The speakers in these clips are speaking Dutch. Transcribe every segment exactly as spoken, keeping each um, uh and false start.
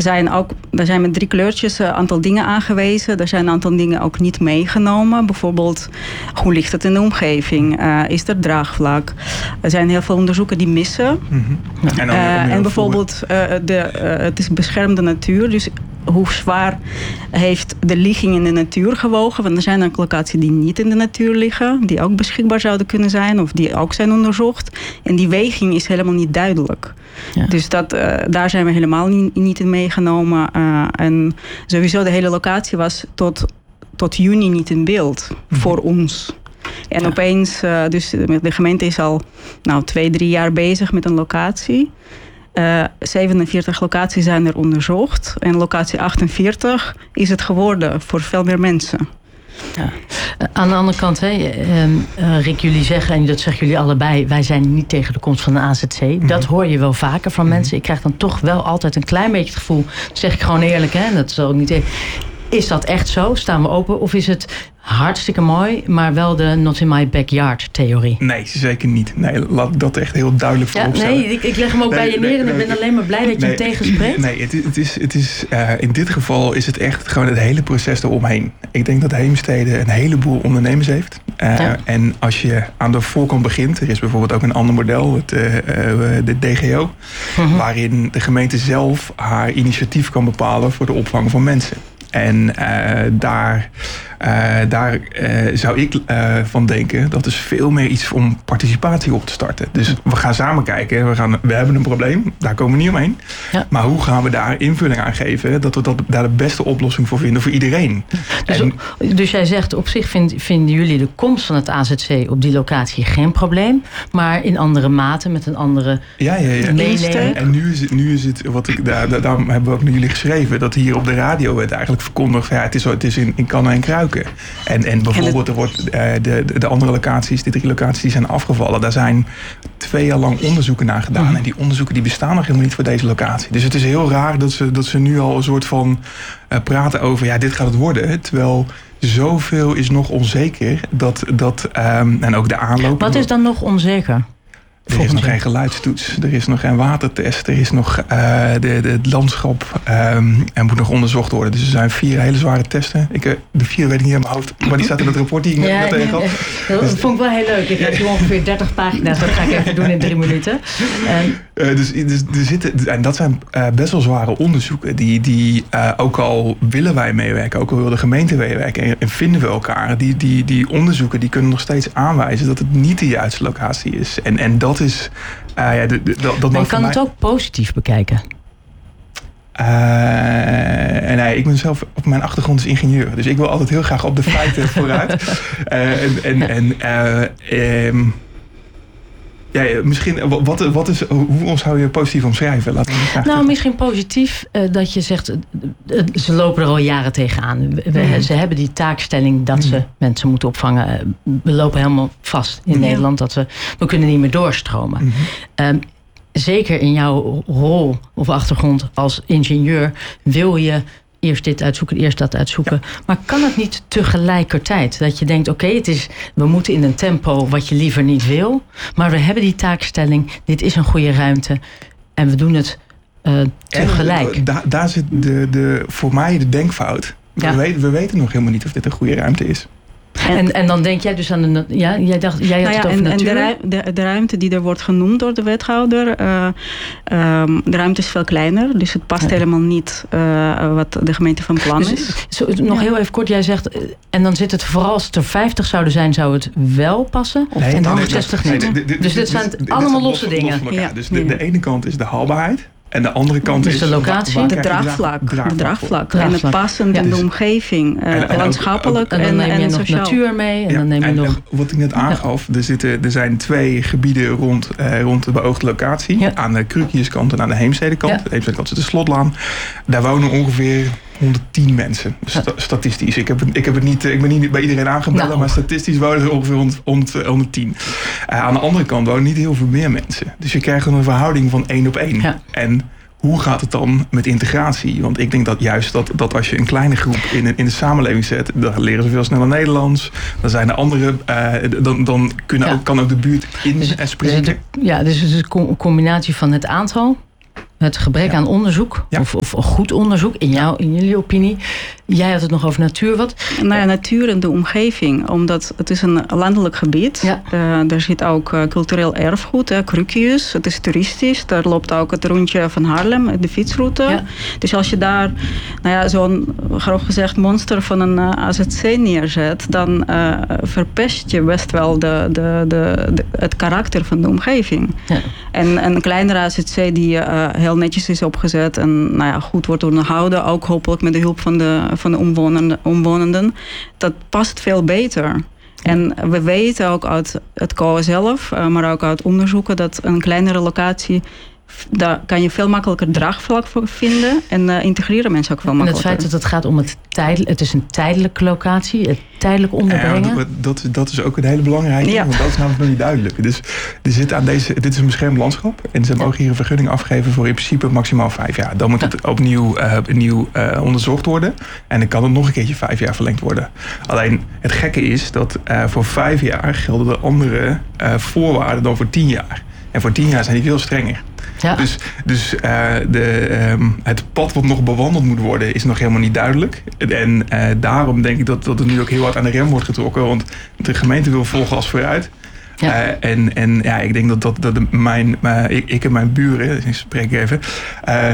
zijn ook, er zijn met drie kleurtjes een aantal dingen aangewezen. Er zijn een aantal dingen ook niet meegenomen. Bijvoorbeeld, hoe ligt het in de omgeving? Uh, is er draagvlak? Er zijn heel veel onderzoeken die missen. Mm-hmm. Ja. En, dan, uh, en bijvoorbeeld, uh, de, uh, het is beschermde natuur. Dus hoe zwaar heeft de ligging in de natuur gewogen? Want er zijn ook locaties die niet in de natuur liggen. Die ook beschikbaar zouden kunnen zijn. Of die ook zijn onderzocht. En die weging is helemaal niet duidelijk. Ja. Dus dat, uh, daar zijn we helemaal niet, niet in meegenomen. Uh, en sowieso de hele locatie was tot, tot juni niet in beeld. Mm-hmm. Voor ons. En ja. opeens, uh, dus de gemeente is al nou, twee, drie jaar bezig met een locatie. Uh, zevenenveertig locaties zijn er onderzocht. En locatie achtenveertig is het geworden voor veel meer mensen. Ja. Aan de andere kant, hè, uh, Rick, jullie zeggen, en dat zeggen jullie allebei, wij zijn niet tegen de komst van een A Z C. Mm-hmm. Dat hoor je wel vaker van mm-hmm. mensen. Ik krijg dan toch wel altijd een klein beetje het gevoel, dat zeg ik gewoon eerlijk, hè, dat is ook niet even. Is dat echt zo? Staan we open? Of is het hartstikke mooi, maar wel de not in my backyard theorie? Nee, zeker niet. Nee, laat ik dat echt heel duidelijk vooropstellen. Ja, nee, ik, ik leg hem ook nee, bij je neer nee, en ik ben nee, alleen maar blij dat je nee, hem tegenspreekt. Nee, het, het is, het is, uh, in dit geval is het echt gewoon het hele proces eromheen. Ik denk dat Heemstede een heleboel ondernemers heeft. Uh, ja. En als je aan de voorkant begint, er is bijvoorbeeld ook een ander model, het, uh, uh, de D G O, uh-huh. waarin de gemeente zelf haar initiatief kan bepalen voor de opvang van mensen. En uh, daar, uh, daar uh, zou ik uh, van denken, dat is veel meer iets om participatie op te starten. Dus we gaan samen kijken, we, gaan, we hebben een probleem, daar komen we niet omheen. Ja. Maar hoe gaan we daar invulling aan geven, dat we dat, daar de beste oplossing voor vinden voor iedereen. Dus, en, dus jij zegt, op zich vind, vinden jullie de komst van het A Z C op die locatie geen probleem, maar in andere mate, met een andere ja, ja, ja. meenemen. En nu is het, nu is het wat ik, daar, daarom hebben we ook naar jullie geschreven, dat hier op de radio werd eigenlijk verkondigd, ja, het is, het is in, in kannen en kruiken. En, en bijvoorbeeld er wordt, uh, de, de andere locaties, de drie locaties die zijn afgevallen, daar zijn twee jaar lang onderzoeken naar gedaan. Mm. En die onderzoeken die bestaan nog helemaal niet voor deze locatie. Dus het is heel raar dat ze, dat ze nu al een soort van uh, praten over, ja, dit gaat het worden. Terwijl zoveel is nog onzeker dat, dat um, en ook de aanloop. Wat is dan nog onzeker? Er is nog geen geluidstoets, er is nog geen watertest, er is nog uh, de, de, het landschap um, en moet nog onderzocht worden. Dus er zijn vier hele zware testen. Ik, uh, de vier weet ik niet in mijn hoofd, maar die staat in het rapport die ik ja, net tegen had. Dat dus, vond ik wel heel leuk. Ik heb hier ongeveer dertig pagina's, dat ga ik even doen in drie minuten. En, uh, dus, dus er zitten, en dat zijn uh, best wel zware onderzoeken. Die, die uh, ook al willen wij meewerken, ook al wil de gemeente meewerken en, en vinden we elkaar. Die, die, die onderzoeken die kunnen nog steeds aanwijzen dat het niet de juiste locatie is. En, en dat is... Uh, ja, de, de, dat, dat maar je kan mij... het ook positief bekijken. Uh, en nee, ik ben zelf op mijn achtergrond is ingenieur. Dus ik wil altijd heel graag op de feiten vooruit. Uh, en en, en uh, um, ja, misschien, wat, wat is, hoe zou je positief omschrijven? Laten we nou, nou, misschien positief uh, dat je zegt, uh, ze lopen er al jaren tegenaan. We, mm. Ze hebben die taakstelling dat mm. ze mensen moeten opvangen. We lopen helemaal vast in mm. Nederland. Dat we, we kunnen niet meer doorstromen. Mm. Um, zeker in jouw rol of achtergrond als ingenieur wil je eerst dit uitzoeken, eerst dat uitzoeken. Ja. Maar kan het niet tegelijkertijd? Dat je denkt, oké, okay, het is, we moeten in een tempo wat je liever niet wil. Maar we hebben die taakstelling. Dit is een goede ruimte. En we doen het uh, tegelijk. En, da, daar zit de, de, voor mij de denkfout. Ja. We, weten, we weten nog helemaal niet of dit een goede ruimte is. En, en, en dan denk jij dus aan de... Ja, jij dacht, jij had nou ja, het over en, natuur. En de, de, de ruimte die er wordt genoemd door de wethouder... Uh, um, de ruimte is veel kleiner. Dus het past ja. helemaal niet uh, wat de gemeente van plan dus, is. Zo, nog ja. heel even kort. Jij zegt... En dan zit het vooral als het er vijftig zouden zijn... zou het wel passen. Of nee, en honderdzestig niet. Nee, de, de, de, dus dit zijn dit, allemaal dit losse, losse dingen. Los ja. Dus de, de ene kant is de haalbaarheid. En de andere kant dus is... de locatie? Waar, waar de draagvlak. De draagvlak. De draagvlak. draagvlak. En het passend ja. in de omgeving. Uh, en, en landschappelijk ook, ook, en, en, en, en nog natuur mee. En ja, dan neem je en, nog... En wat ik net aangaf. Ja. Er, zitten, er zijn twee gebieden rond, uh, rond de beoogde locatie. Ja. Aan de Krukiuskant en aan de Heemstedekant. Ja. De Heemstedekant zit de Slotlaan. Daar wonen ongeveer honderdtien mensen. Sta- statistisch. Ik, heb het, ik, heb het niet, ik ben niet bij iedereen aangemeld. Nou. Maar statistisch wonen er ongeveer honderdtien. Uh, aan de andere kant wonen niet heel veel meer mensen. Dus je krijgt een verhouding van één op één. Ja. En hoe gaat het dan met integratie? Want ik denk dat juist dat, dat als je een kleine groep in, in de samenleving zet... dan leren ze veel sneller Nederlands. Dan zijn er andere... Uh, dan dan kunnen ja. ook, kan ook de buurt in dus, spreken. Dus het, ja, dus het is een combinatie van het aantal... Het gebrek Ja. aan onderzoek, Ja. of, of goed onderzoek, in, jou, in jullie opinie. Jij had het nog over natuur, wat? Nou ja, natuur en de omgeving. Omdat het is een landelijk gebied. Ja. Uh, er zit ook uh, cultureel erfgoed, uh, Krukius. Het is toeristisch. Daar loopt ook het rondje van Haarlem, de fietsroute. Ja. Dus als je daar nou ja, zo'n, grof gezegd, monster van een uh, A Z C neerzet, dan uh, verpest je best wel de, de, de, de, het karakter van de omgeving. Ja. En een kleinere A Z C die uh, heel netjes is opgezet en nou ja, goed wordt onderhouden, ook hopelijk met de hulp van de, van de omwonenden, omwonenden, dat past veel beter. En we weten ook uit het C O A zelf, uh, maar ook uit onderzoeken, dat een kleinere locatie, daar kan je veel makkelijker draagvlak voor vinden en uh, integreren mensen ook veel En het makkelijker. feit dat het gaat om het tijdelijk, het is een tijdelijke locatie, het tijdelijk onderbrengen. Ja, dat, dat is ook een hele belangrijke, Ja. want dat is namelijk nog niet duidelijk. Dus er zit aan deze, dit is een beschermd landschap en ze mogen hier een vergunning afgeven voor in principe maximaal vijf jaar. Dan moet het opnieuw, uh, opnieuw uh, onderzocht worden en dan kan het nog een keertje vijf jaar verlengd worden. Alleen het gekke is dat uh, voor vijf jaar gelden er andere uh, voorwaarden dan voor tien jaar. En voor tien jaar zijn die veel strenger. Ja. Dus, dus uh, de, um, het pad wat nog bewandeld moet worden is nog helemaal niet duidelijk. En uh, daarom denk ik dat, dat er nu ook heel hard aan de rem wordt getrokken. Want de gemeente wil vol gas vooruit. Ja. Uh, en, en ja, ik denk dat, dat, dat mijn, uh, ik, ik en mijn buren, ik spreek even, uh,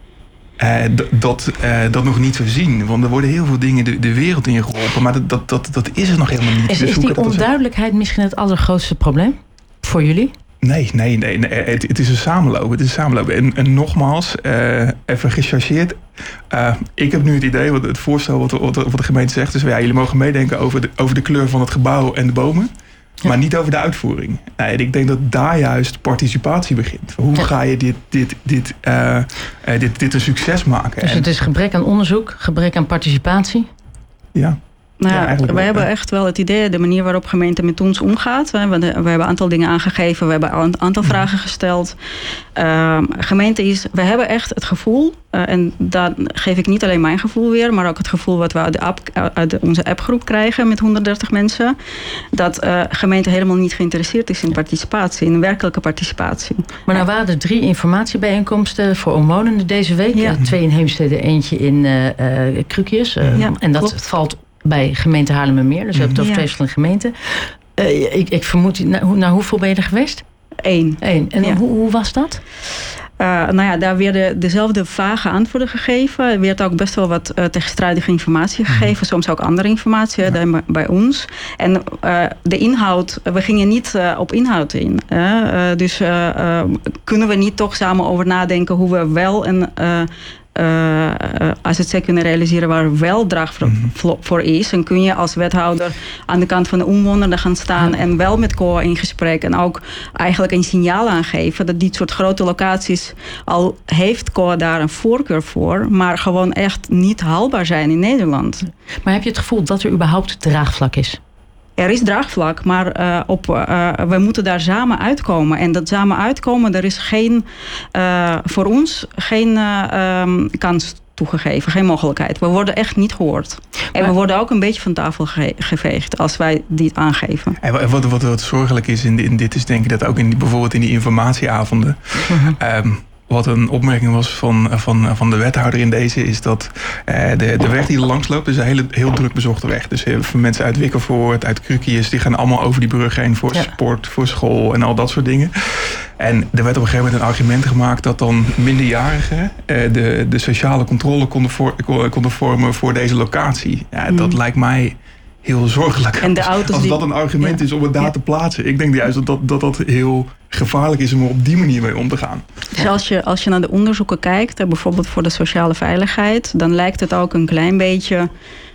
uh, d- dat, uh, dat nog niet zo zien. Want er worden heel veel dingen de, de wereld in geholpen. Maar dat, dat, dat, dat is er nog helemaal niet. Is, Dus is hoe die kan dat onduidelijkheid misschien het allergrootste probleem voor jullie? Nee, nee, nee. nee. Het, het is een samenloop. Het is een samenloop. En, en nogmaals, uh, even gechargeerd. Uh, ik heb nu het idee, wat het voorstel wat, wat, wat de gemeente zegt, is ja, jullie mogen meedenken over de, over de kleur van het gebouw en de bomen. Ja. Maar niet over de uitvoering. Uh, en ik denk dat daar juist participatie begint. Hoe ga je dit, dit, dit, uh, uh, dit, dit een succes maken? Dus het is gebrek aan onderzoek, gebrek aan participatie? Ja. Nou ja, ja, we wel, hebben ja. echt wel het idee, de manier waarop gemeente met ons omgaat. We hebben, we hebben een aantal dingen aangegeven, we hebben een aantal vragen gesteld. Uh, gemeente is, we hebben echt het gevoel, uh, en daar geef ik niet alleen mijn gevoel weer, maar ook het gevoel wat we uit, de app, uit de, onze appgroep krijgen met honderddertig mensen, dat uh, gemeente helemaal niet geïnteresseerd is in participatie, in werkelijke participatie. Maar nou waren er drie informatiebijeenkomsten voor omwonenden deze week. Ja. Uh, twee in Heemstede, eentje in uh, uh, Krukius. Uh, Ja, en dat klopt. valt bij gemeente Haarlemmermeer. Dus we hebben het over Ja. twee verschillende gemeenten. Uh, ik, ik vermoed, naar, naar hoeveel ben je er geweest? Eén. Eén. En Ja. hoe, hoe was dat? Uh, nou ja, daar werden dezelfde vage antwoorden gegeven. Er werd ook best wel wat uh, tegenstrijdige informatie gegeven. Mm. Soms ook andere informatie ja. dan bij ons. En uh, de inhoud, we gingen niet uh, op inhoud in. Uh, uh, dus uh, uh, kunnen we niet toch samen over nadenken hoe we wel een Uh, Uh, uh, A Z C kunnen realiseren waar wel draagvlak mm-hmm. voor is. En kun je als wethouder aan de kant van de omwonenden gaan staan ja. en wel met C O A in gesprek en ook eigenlijk een signaal aangeven dat dit soort grote locaties, al heeft C O A daar een voorkeur voor, maar gewoon echt niet haalbaar zijn in Nederland. Maar heb je het gevoel dat er überhaupt draagvlak is? Er is draagvlak, maar uh, op, uh, we moeten daar samen uitkomen. En dat samen uitkomen, er is geen, uh, voor ons geen uh, um, kans toegegeven, geen mogelijkheid. We worden echt niet gehoord. En maar we worden ook een beetje van tafel ge- geveegd als wij dit aangeven. En wat, wat, wat zorgelijk is in, in dit is denk ik dat ook in die, bijvoorbeeld in die informatieavonden. Uh-huh. Um, Wat een opmerking was van, van, van de wethouder in deze is dat uh, de, de weg die er langs loopt is een hele, heel druk bezochte weg. Dus heel veel mensen uit Wikkelvoort, uit Krukius, die gaan allemaal over die brug heen voor ja. sport, voor school en al dat soort dingen. En er werd op een gegeven moment een argument gemaakt dat dan minderjarigen uh, de, de sociale controle konden, voor, konden vormen voor deze locatie. Ja, dat mm. lijkt mij heel zorgelijk. En de auto's als die... dat een argument ja. is om het daar ja. te plaatsen. Ik denk juist dat dat, dat dat heel gevaarlijk is om er op die manier mee om te gaan. Dus als je, als je naar de onderzoeken kijkt, bijvoorbeeld voor de sociale veiligheid, dan lijkt het ook een klein beetje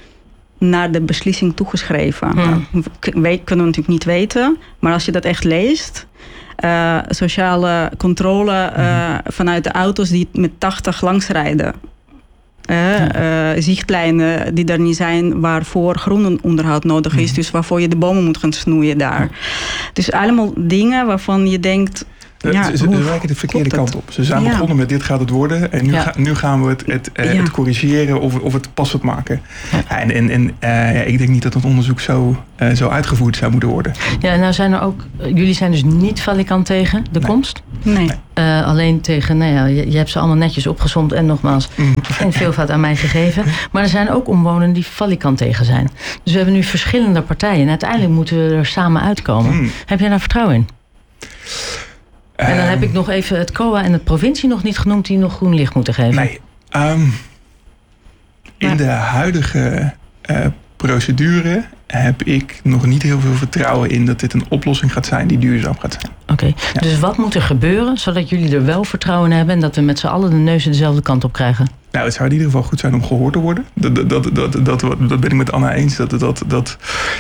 naar de beslissing toegeschreven. Hmm. Nou, kunnen we natuurlijk niet weten, maar als je dat echt leest, uh, sociale controle uh, hmm. vanuit de auto's die met tachtig langsrijden. Uh, uh, zichtlijnen die er niet zijn waarvoor grondenonderhoud nodig is. Mm. Dus waarvoor je de bomen moet gaan snoeien daar. Mm. Dus allemaal dingen waarvan je denkt, Ja, ze, ze werken de verkeerde kant op. Ze zijn ja. begonnen met dit gaat het worden. En nu, ja. ga, nu gaan we het, het, uh, ja. het corrigeren of, of het passend maken. Ja. En, en, en uh, ja, ik denk niet dat het onderzoek zo, uh, zo uitgevoerd zou moeten worden. Ja, nou zijn er ook... Jullie zijn dus niet valikant tegen de nee. komst? Nee. nee. Uh, alleen tegen... Nou ja, je, je hebt ze allemaal netjes opgezomd. En nogmaals, mm. geen veelvoud aan mij gegeven. Maar er zijn ook omwonenden die valikant tegen zijn. Dus we hebben nu verschillende partijen. En uiteindelijk moeten we er samen uitkomen. Mm. Heb jij daar vertrouwen in? En dan heb ik nog even het C O A en de provincie nog niet genoemd die nog groen licht moeten geven. Nee. Um, in de huidige uh, procedure heb ik nog niet heel veel vertrouwen in dat dit een oplossing gaat zijn die duurzaam gaat zijn. Oké, okay. ja. Dus wat moet er gebeuren zodat jullie er wel vertrouwen in hebben en dat we met z'n allen de neuzen dezelfde kant op krijgen? Nou, het zou in ieder geval goed zijn om gehoord te worden. Dat, dat, dat, dat, dat, dat ben ik met Anna eens. Dat, dat, dat,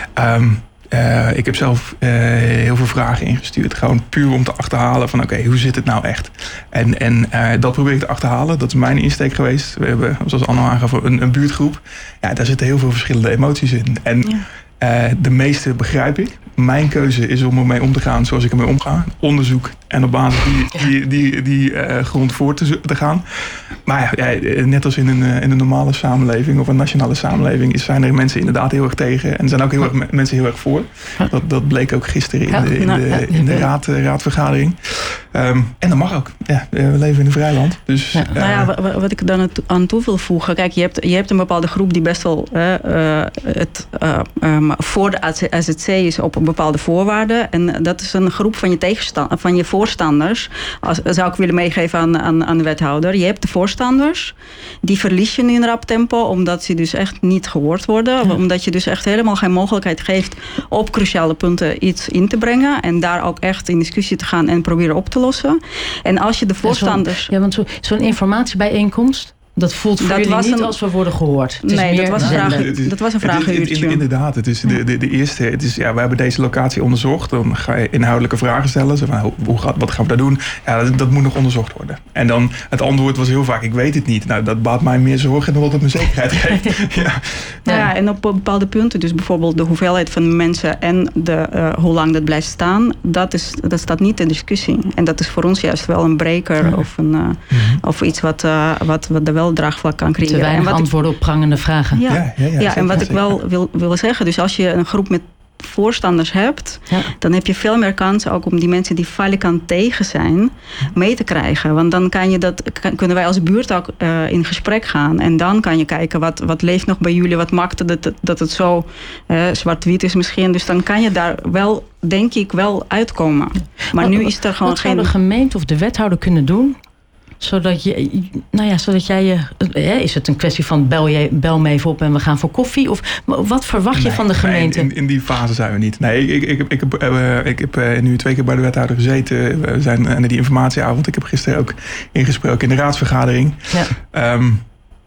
um, Uh, ik heb zelf uh, heel veel vragen ingestuurd. Gewoon puur om te achterhalen van oké, okay, hoe zit het nou echt? En, en uh, dat probeer ik te achterhalen. Dat is mijn insteek geweest. We hebben, zoals Anna aangaf, een, een buurtgroep. Ja, daar zitten heel veel verschillende emoties in. En ja. uh, de meeste begrijp ik. Mijn keuze is om ermee om te gaan zoals ik ermee omga. Onderzoek en op basis die, die, die, die uh, grond voor te, te gaan. Maar ja, net als in een, in een normale samenleving of een nationale samenleving zijn er mensen inderdaad heel erg tegen. En er zijn ook heel erg mensen heel erg voor. Dat, dat bleek ook gisteren in de, in de, in de raad, raadvergadering. Um, en dat mag ook. Ja, we leven in een vrij land. Dus, ja. Uh, nou ja, wat ik dan aan toe wil voegen. Kijk, je hebt, je hebt een bepaalde groep die best wel uh, het, uh, um, voor de A Z C is op bepaalde voorwaarden. En dat is een groep van je tegenstand, van je voorstanders. Als, zou ik willen meegeven aan, aan, aan de wethouder. Je hebt de voorstanders. Die verlies je in rap tempo. Omdat ze dus echt niet gehoord worden. Ja. Omdat je dus echt helemaal geen mogelijkheid geeft op cruciale punten iets in te brengen. En daar ook echt in discussie te gaan en proberen op te lossen. En als je de voorstanders... Ja, want zo, zo'n informatiebijeenkomst... Dat voelt voor dat jullie niet een, als we worden gehoord. Het nee, is dat, was een vraag, is, dat was een vragenuurtje. Inderdaad, het is de, de, de eerste. Het is, ja, we hebben deze locatie onderzocht. Dan ga je inhoudelijke vragen stellen. Zo van, hoe gaat, wat gaan we daar doen? Ja, dat, dat moet nog onderzocht worden. En dan het antwoord was heel vaak, ik weet het niet. Nou, dat baat mij meer zorgen dan wat het me zekerheid geeft. ja. Ja. ja, en op bepaalde punten, dus bijvoorbeeld de hoeveelheid van mensen en de, uh, hoe lang dat blijft staan, dat, is, dat staat niet in discussie. En dat is voor ons juist wel een breker ja. of, een, uh, mm-hmm. of iets wat, uh, wat, wat er wel draagvlak kan creëren. Te weinig en wat antwoorden op prangende vragen. Ja, ja, ja, ja, ja en wat ik wel wil, wil zeggen, dus als je een groep met voorstanders hebt, ja. dan heb je veel meer kans ook om die mensen die valikant tegen zijn, mee te krijgen. Want dan kan je dat, kan, kunnen wij als buurt ook uh, in gesprek gaan. En dan kan je kijken, wat, wat leeft nog bij jullie? Wat maakt dat, dat het zo uh, zwart-wit is misschien? Dus dan kan je daar wel, denk ik, wel uitkomen. Maar wat, nu is er gewoon wat geen... Wat zou de gemeente of de wethouder kunnen doen zodat je, nou ja, zodat jij je, is het een kwestie van bel, je, bel me even op en we gaan voor koffie? Of wat verwacht je nee, van de gemeente? Nee, in, in die fase zijn we niet. Nee, ik, ik, ik, ik heb, uh, ik heb uh, nu twee keer bij de wethouder gezeten. We zijn naar uh, die informatieavond. Ik heb gisteren ook ingesproken in de raadsvergadering. Ja. Um,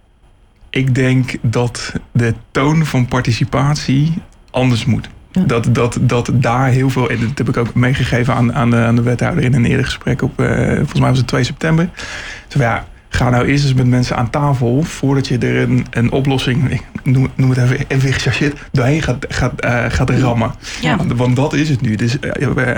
ik denk dat de toon van participatie anders moet. Ja. Dat, dat, dat daar heel veel, en dat heb ik ook meegegeven aan, aan, de, aan de wethouder in een eerder gesprek op, uh, volgens mij was het twee september. Dus ja, ga nou eerst eens met mensen aan tafel voordat je er een, een oplossing, ik noem, noem het even, even gechargeerd, doorheen gaat, gaat, uh, gaat rammen. Ja. Want, want dat is het nu. Dus uh,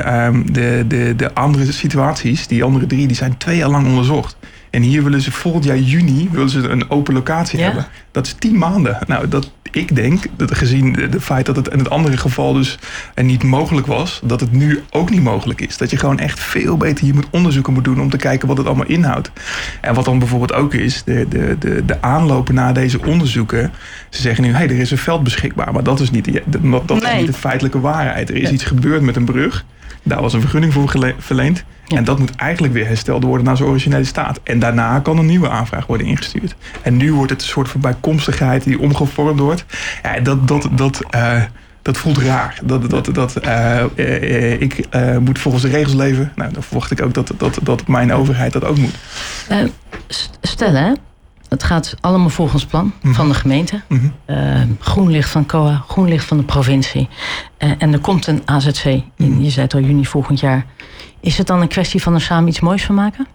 de, de, de andere situaties, die andere drie, die zijn twee jaar lang onderzocht. En hier willen ze volgend jaar juni willen ze een open locatie ja. hebben. Dat is tien maanden. Nou, dat, ik denk, dat gezien het feit dat het in het andere geval dus niet mogelijk was, dat het nu ook niet mogelijk is. Dat je gewoon echt veel beter hier moet onderzoeken moet doen om te kijken wat het allemaal inhoudt. En wat dan bijvoorbeeld ook is, de, de, de, de aanlopen naar deze onderzoeken. Ze zeggen nu, hé, hey, er is een veld beschikbaar. Maar dat is niet de, dat, dat nee. is niet de feitelijke waarheid. Er is ja. iets gebeurd met een brug. Daar was een vergunning voor gele- verleend. Ja. En dat moet eigenlijk weer hersteld worden naar zijn originele staat. En daarna kan een nieuwe aanvraag worden ingestuurd. En nu wordt het een soort van bijkomstigheid die omgevormd wordt. Ja, dat, dat, dat, uh, dat voelt raar. Dat, dat, dat, uh, uh, ik uh, moet volgens de regels leven. Nou, dan verwacht ik ook dat, dat, dat mijn overheid dat ook moet. Uh, stel hè, het gaat allemaal volgens plan mm-hmm. van de gemeente. Mm-hmm. Uh, groen licht van C O A, groen licht van de provincie. Uh, en er komt een A Z C in, mm-hmm. je zei het al, juni volgend jaar. Is het dan een kwestie van er samen iets moois van maken?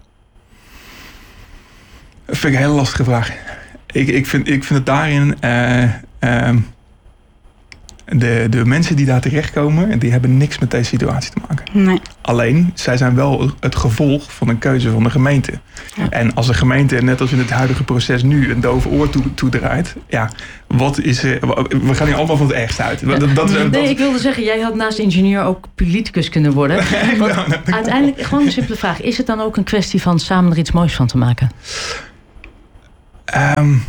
Dat vind ik een hele lastige vraag. Ik, ik, vind, ik vind het daarin... Uh, uh, De, de mensen die daar terechtkomen, die hebben niks met deze situatie te maken. Nee. Alleen, zij zijn wel het gevolg van een keuze van de gemeente. Ja. En als de gemeente, net als in het huidige proces nu, een doof oor toe, toedraait. Ja, wat is er? We gaan hier allemaal van het ergste uit. Dat, dat, dat, nee, ik wilde zeggen, jij had naast ingenieur ook politicus kunnen worden. Want nou, nou, uiteindelijk, gewoon een simpele vraag. Is het dan ook een kwestie van samen er iets moois van te maken? Um,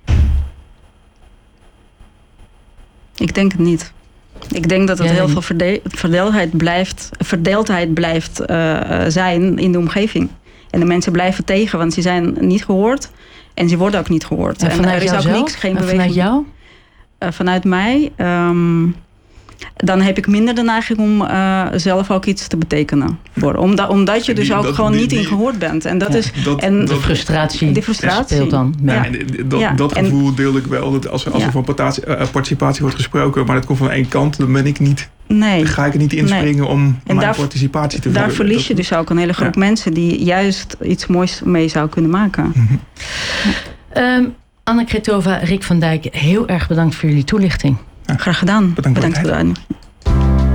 Ik denk het niet. Ik denk dat het ja, heel veel verde- verdeeldheid blijft, verdeeldheid blijft uh, zijn in de omgeving. En de mensen blijven tegen, want ze zijn niet gehoord. En ze worden ook niet gehoord. En, en er is ook zelf? niks, geen en beweging. Vanuit jou? Uh, vanuit mij... Um, dan heb ik minder de neiging om uh, zelf ook iets te betekenen. Voor. Omdat, omdat je dus die, ook dat, gewoon die, niet die, in gehoord bent. En dat ja, is... Dat, en, de frustratie, de frustratie speelt dan. Ja. Ja, en dat, ja, dat gevoel en, deel ik wel. Dat als er, als ja. er van participatie, uh, participatie wordt gesproken, maar dat komt van één kant, dan ben ik niet... Nee. Dan ga ik er niet inspringen nee. om en mijn daar, participatie te Daar verlies dat, je dus ook een hele groep ja. mensen die juist iets moois mee zou kunnen maken. Mm-hmm. Ja. Um, Anne Kretova, Rick van Dijk, heel erg bedankt voor jullie toelichting. Ja. Graag gedaan. Bedankt, bedankt voor de uitnodiging.